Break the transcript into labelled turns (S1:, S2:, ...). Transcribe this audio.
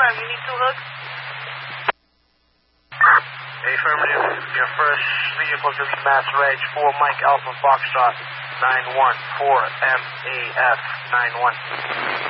S1: 5, you need 2 hooks?
S2: Affirmative. Your first vehicle to be mass reg 4 Mike Alpha Foxtrot 914 MAF 91.